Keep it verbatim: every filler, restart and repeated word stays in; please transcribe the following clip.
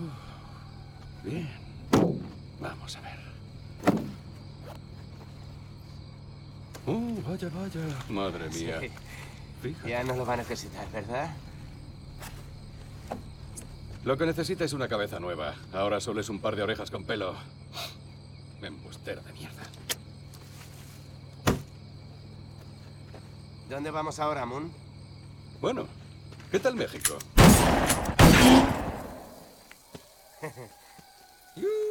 Bien. Vamos a ver. Uh, vaya, vaya. Madre mía. Sí. Fíjate. Ya no lo va a necesitar, ¿verdad? Lo que necesita es una cabeza nueva. Ahora solo es un par de orejas con pelo. Embustero de mierda. ¿Dónde vamos ahora, Moon? Bueno, ¿qué tal México? ¡Yu!